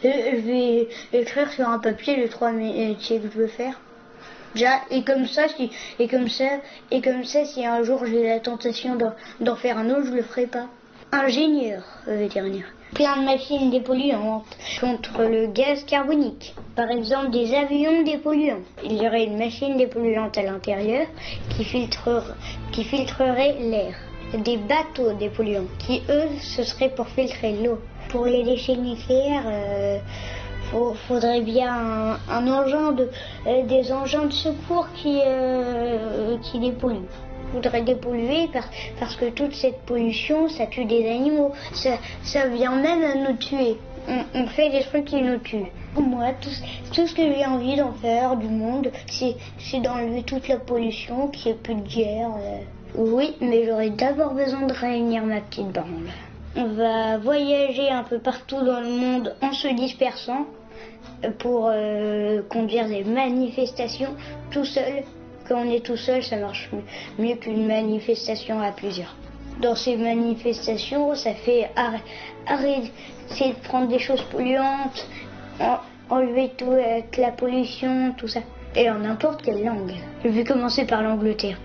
je vais écrire sur un papier les 3 métiers que je veux faire. Déjà, et comme ça, si un jour j'ai la tentation d'en faire un autre, je le ferai pas. Ingénieur vétérinaire. Plein de machines dépolluantes contre le gaz carbonique. Par exemple, des avions dépolluants. Il y aurait une machine dépolluante à l'intérieur qui filtrerait l'air. Des bateaux dépolluants qui, eux, ce serait pour filtrer l'eau. Pour les déchets nucléaires, faudrait bien des engins de secours qui dépolluent. Faudrait dépolluer parce que toute cette pollution, ça tue des animaux. Ça vient même à nous tuer. On fait des trucs qui nous tuent. Moi, tout ce que j'ai envie d'en faire du monde, c'est d'enlever toute la pollution, qu'il n'y ait plus de guerre. Oui, mais j'aurais d'abord besoin de réunir ma petite bande. On va voyager un peu partout dans le monde en se dispersant pour conduire des manifestations tout seul. Quand on est tout seul, ça marche mieux qu'une manifestation à plusieurs. Dans ces manifestations, ça fait arrêter de prendre des choses polluantes, enlever toute la pollution, tout ça. Et en n'importe quelle langue. Je vais commencer par l'Angleterre.